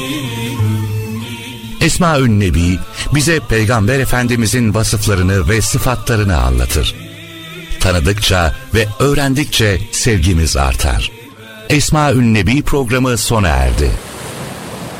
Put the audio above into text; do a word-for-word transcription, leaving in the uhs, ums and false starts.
Esma-ül Nebi bize Peygamber Efendimizin vasıflarını ve sıfatlarını anlatır. Tanıdıkça ve öğrendikçe sevgimiz artar. Esma-ül Nebi programı sona erdi.